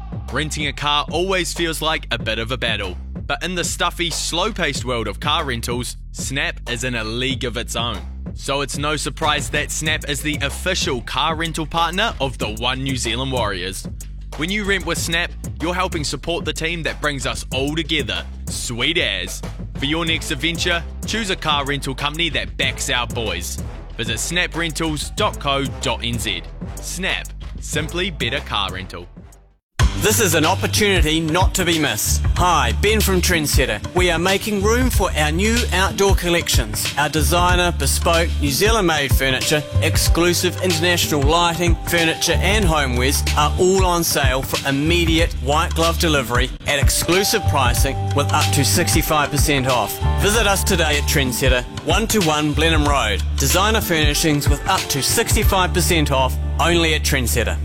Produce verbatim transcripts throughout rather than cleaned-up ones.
Renting a car always feels like a bit of a battle, but in the stuffy, slow-paced world of car rentals, Snap is in a league of its own. So it's no surprise that Snap is the official car rental partner of the One New Zealand Warriors. When you rent with Snap, you're helping support the team that brings us all together. Sweet as. For your next adventure, choose a car rental company that backs our boys. Visit snap rentals dot co dot n z. Snap. Simply better car rental. This is an opportunity not to be missed. Hi, Ben from Trendsetter. We are making room for our new outdoor collections. Our designer, bespoke, New Zealand-made furniture, exclusive international lighting, furniture and homewares are all on sale for immediate white glove delivery at exclusive pricing with up to sixty-five percent off. Visit us today at Trendsetter, one two one Blenheim Road. Designer furnishings with up to sixty-five percent off, only at Trendsetter.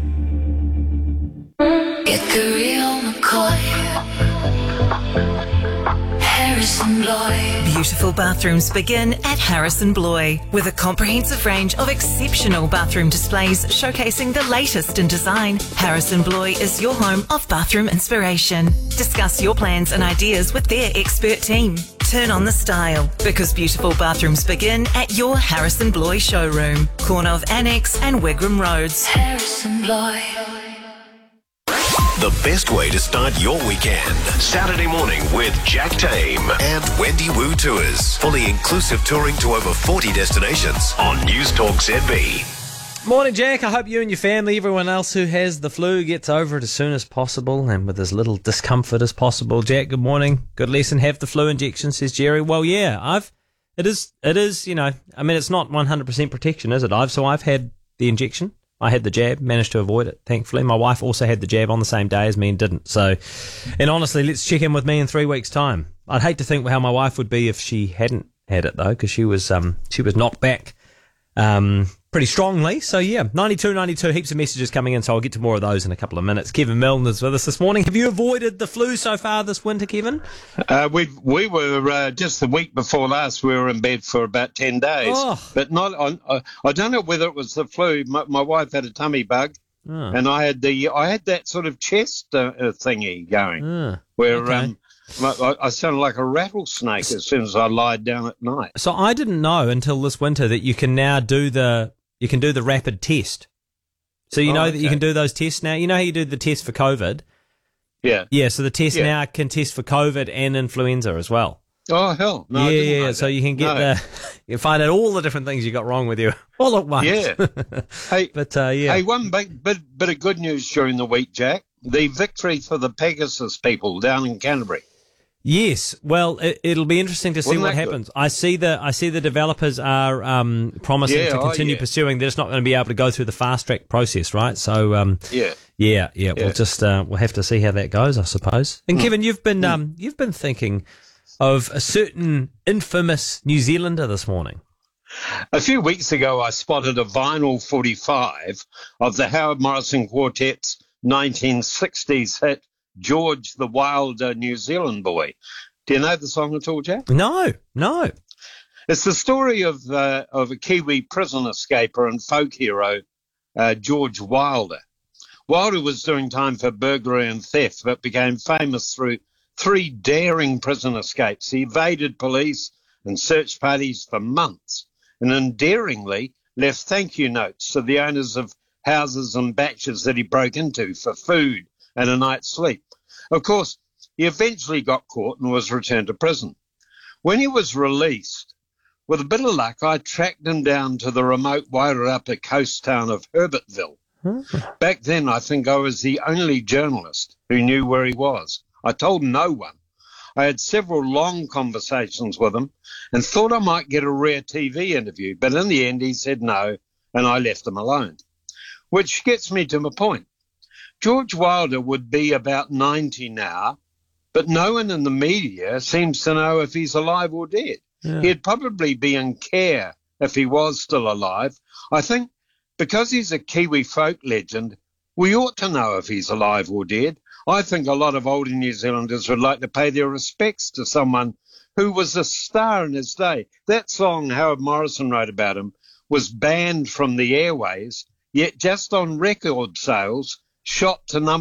Get the real McCoy. Harrison Bloy. Beautiful bathrooms begin at Harrison Bloy with a comprehensive range of exceptional bathroom displays showcasing the latest in design. Harrison Bloy is your home of bathroom inspiration. Discuss your plans and ideas with their expert team. Turn on the style because beautiful bathrooms begin at your Harrison Bloy showroom, corner of Annex and Wigram Roads. Harrison Bloy. The best way to start your weekend. Saturday morning with Jack Tame and Wendy Wu Tours. Fully inclusive touring to over forty destinations on News Talk Z B. Morning, Jack. I hope you and your family, everyone else who has the flu, gets over it as soon as possible and with as little discomfort as possible. Jack, good morning. Good lesson. Have the flu injection, says Jerry. Well, yeah, I've, it is, it is, you know, I mean, it's not one hundred percent protection, is it? I've, so I've had the injection. I had the jab, managed to avoid it, thankfully. My wife also had the jab on the same day as me and didn't. So, and honestly, let's check in with me in three weeks' time. I'd hate to think how my wife would be if she hadn't had it, though, because she was um she was knocked back um pretty strongly. So, yeah, ninety-two ninety-two, heaps of messages coming in, so I'll get to more of those in a couple of minutes. Kevin Milner's with us this morning. Have you avoided the flu so far this winter, Kevin? Uh, we we were, uh, just the week before last, we were in bed for about ten days. Oh. But not on. Uh, I don't know whether it was the flu. My, my wife had a tummy bug, Oh. and I had the I had that sort of chest uh, uh, thingy going, Oh, where okay. um, my, I, I sounded like a rattlesnake as soon as I lied down at night. So I didn't know until this winter that you can now do the you can do the rapid test. So you Oh, know that you okay. can do those tests now. You know how you do the test for COVID? Yeah. Yeah, so the test Yeah. now can test for COVID and influenza as well. Oh hell, no. I yeah, didn't yeah, know so that. you can get No. the you find out all the different things you got wrong with you all at once. Yeah. Hey, but uh, yeah. Hey, one big bit, bit of good news during the week, Jack. The victory for the Pegasus people down in Canterbury. Yes, well, it, it'll be interesting to see Wasn't what that good? happens. I see the I see the developers are um, promising Yeah, to oh, continue yeah. pursuing. They're just not going to be able to go through the fast track process, right? So, um, Yeah. yeah, yeah, Yeah. we'll just uh, we'll have to see how that goes, I suppose. And Kevin, you've been um, you've been thinking of a certain infamous New Zealander this morning. A few weeks ago, I spotted a vinyl forty-five of the Howard Morrison Quartet's nineteen sixties hit, George the Wilder New Zealand Boy. Do you know the song at all, Jack? No, no. It's the story of uh, of a Kiwi prison escaper and folk hero, uh, George Wilder. Wilder was doing time for burglary and theft, but became famous through three daring prison escapes. He evaded police and search parties for months, and endearingly left thank you notes to the owners of houses and batches that he broke into for food and a night's sleep. Of course, he eventually got caught and was returned to prison. When he was released, with a bit of luck, I tracked him down to the remote Wairarapa coast town of Herbertville. Back then, I think I was the only journalist who knew where he was. I told no one. I had several long conversations with him and thought I might get a rare T V interview, but in the end he said no, and I left him alone. Which gets me to my point. George Wilder would be about ninety now, but no one in the media seems to know if he's alive or dead. Yeah. He'd probably be in care if he was still alive. I think because he's a Kiwi folk legend, we ought to know if he's alive or dead. I think a lot of older New Zealanders would like to pay their respects to someone who was a star in his day. That song Howard Morrison wrote about him was banned from the airways, yet just on record sales shot to number